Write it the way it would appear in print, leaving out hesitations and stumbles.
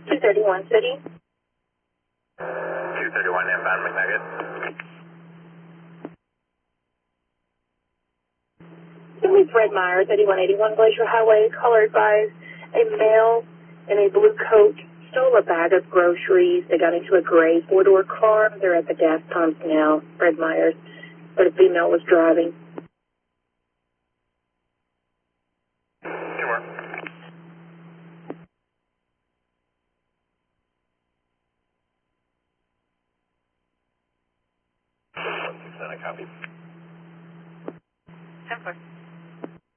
231 City. 231 inbound McNugget. This is Fred Meyer, 3181 Glacier Highway. Caller advised a male in a blue coat stole a bag of groceries. They got into a gray four-door car. They're at the gas pump now, Fred Myers, but a female was driving. Two more. Copy. 10-4.